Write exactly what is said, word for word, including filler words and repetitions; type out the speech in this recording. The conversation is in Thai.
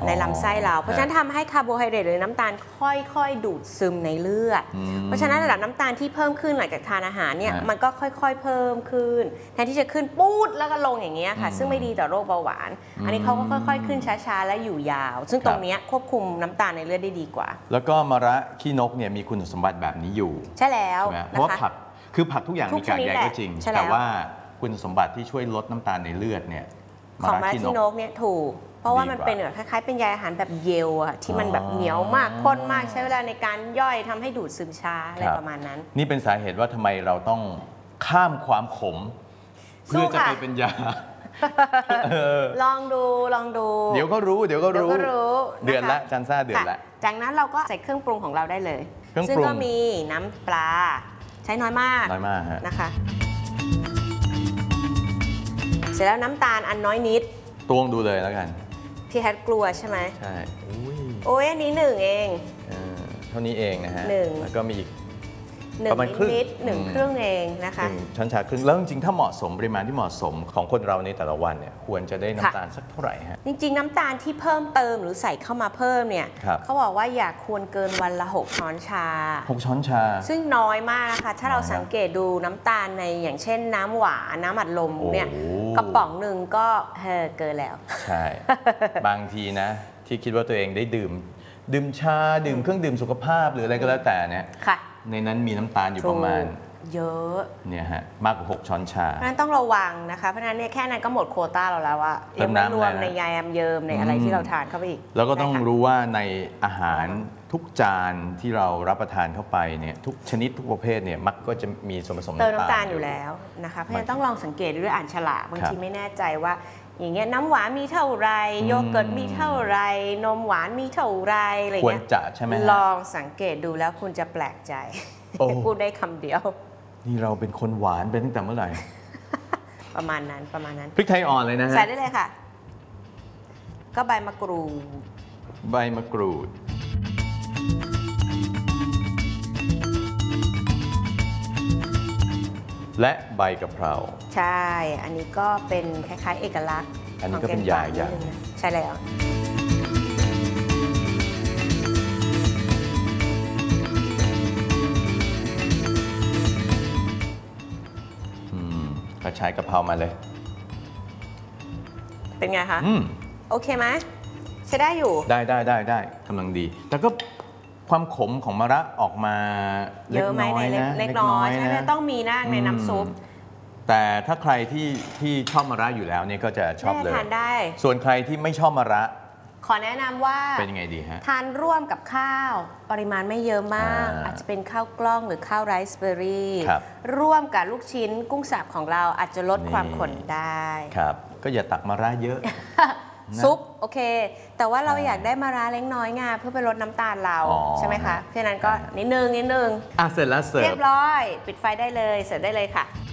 ในลำไส้เราเพราะฉะนั้นทำให้คาร์โบไฮเดรตหรือน้ำตาลค่อยๆดูดซึมในเลือดเพราะฉะนั้นระดับน้ำตาลที่เพิ่มขึ้นหลังจากทานอาหารเนี่ยมันก็ค่อยๆเพิ่มขึ้นแทนที่จะขึ้นปู๊ดแล้วก็ลงอย่างเงี้ยค่ะซึ่งไม่ดีต่อโรคเบาหวานอันนี้เขาก็ค่อยๆขึ้นช้าๆและอยู่ยาวซึ่งตรงนี้ควบคุมน้ำตาลในเลือดได้ดีกว่าแล้วก็มะระขี้นกเนี่ยมีคุณสมบัติแบบนี้อยู่ใช่แล้วเพราะว่าผักคือผักทุกอย่างมีกากใยก็จริงแต่ว่าคุณสมบัติที่ช่วยลดน้ำตาลในเลือดเนี่ยของมะระขี้นกเนี่ยถูกเพราะว่ามันเป็นแบบคล้ายๆเป็นใยอาหารแบบเยลอะที่มันแบบเหนียวมากข้นมากใช้เวลาในการย่อยทำให้ดูดซึมช้าอะไรประมาณนั้นนี่เป็นสาเหตุว่าทำไมเราต้องข้ามความขมเพื่อจะไปเป็นยาลองดูลองดูเดี๋ยวก็รู้เดี๋ยวก็รู้เดือนละจันซ่าเดือนละจากนั้นเราก็ใส่เครื่องปรุงของเราได้เลยซึ่งก็มีน้ำปลาใช้น้อยมากน้อยมากนะคะเสร็จแล้วน้ำตาลอันน้อยนิดตวงดูเลยแล้วกันพี่แฮทกลัวใช่ไหมใช่โอ้ยอันนี้หนึ่งเองเท่านี้เองนะฮะหนึ่งแล้วก็มีอีกหนึ่งนิดหนึ่งครึ่งเองนะคะช้อนชาครึ่งแล้วจริงๆถ้าเหมาะสมปริมาณที่เหมาะสมของคนเราในแต่ละวันเนี่ยควรจะได้น้ำตาลสักเท่าไหร่ฮะจริงๆน้ำตาลที่เพิ่มเติมหรือใส่เข้ามาเพิ่มเนี่ยเขาบอกว่าอย่าควรเกินวันละหกช้อนชาหกช้อนชาซึ่งน้อยมากนะคะถ้าเราสังเกตดูน้ำตาลในอย่างเช่นน้ำหวานน้ำอัดลมเนี่ยกระป๋องหนึ่งก็เฮ้เกินแล้วใช่บางทีนะที่คิดว่าตัวเองได้ดื่มดื่มชาดื่มเครื่องดื่มสุขภาพหรืออะไรก็แล้วแต่เนี่ยในนั้นมีน้ำตาลอยู่ประมาณเยอะเนี่ยฮะมากกว่าหกช้อนชานั้นต้องระวังนะคะเพราะฉะนั้นเนี่ยแค่นั้นก็หมดโควต้าเราแล้วว่ายังไม่รวมในใยแอมเยิมในอะไรที่เราทานเข้าไปอีกแล้วก็ต้องรู้ว่าในอาหารทุกจานที่เรารับประทานเข้าไปเนี่ยทุกชนิดทุกประเภทเนี่ยมักก็จะมีส่วนผสมเติมน้ำตาลอยู่แล้วนะคะเพราะฉะนั้นต้องลองสังเกตด้วยอ่านฉลากบางทีไม่แน่ใจว่าอย่างเงี้ยน้ำหวานมีเท่าไรโยเกิร์ตมีเท่าไรนมหวานมีเท่าไรอะไรเงี้ยควรจะใช่ไหมลองสังเกตดูแล้วคุณจะแปลกใจพูดได้คำเดียวนี่เราเป็นคนหวานเป็นตั้งแต่เมื่อไหร่ประมาณนั้นประมาณนั้นพริกไทยอ่อนเลยนะฮะใส่ได้เลยค่ะก็ใบมะกรูดใบมะกรูดและใบกะเพราใช่อันนี้ก็เป็นคล้ายๆเอกลักษณ์อันนี้ก็เป็นยาอย่างใช่แล้วกระชายกะเพรามาเลยเป็นไงคะโอเคไหมใช้ได้อยู่ได้ได้ได้ได้กำลังดีแต่ก็ความขมของมะระออกมาเล็กน้อยนะเล็กน้อยใช่ไหมต้องมีนะในน้ำซุปแต่ถ้าใครที่ที่ชอบมะระอยู่แล้วเนี่ยก็จะชอบเลยทานได้ส่วนใครที่ไม่ชอบมะระขอแนะนำว่าเป็นยังไงดีฮะทานร่วมกับข้าวปริมาณไม่เยอะมาก อาจจะเป็นข้าวกล้องหรือข้าวไรซ์เบอร์รี่ร่วมกับลูกชิ้นกุ้งสับของเราอาจจะลดความขมได้ครับก็อย่าตักมะระเยอะซุปโอเคแต่ว่าเราอยากได้มะระเล็กน้อยไงเพื่อไปลดน้ำตาลเราใช่ไหมคะเพราะฉะนั้นก็นิดนึงนิดนึงอ่ะเสร็จแล้วเสิร์ฟเรียบร้อยปิดไฟได้เลยเสิร์ฟได้เลยค่ะ